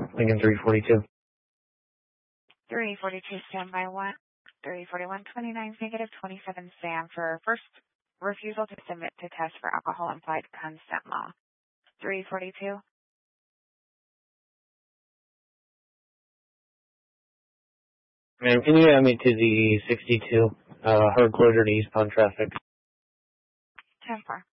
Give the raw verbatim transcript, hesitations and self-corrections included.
Lincoln three forty-two. three forty-two, standby one. three forty-one, twenty-nine, negative twenty-seven, Sam for first refusal to submit to test for alcohol implied consent law. three forty-two. Ma'am, can you add me to the sixty-two, uh, hard closure to eastbound traffic? ten four.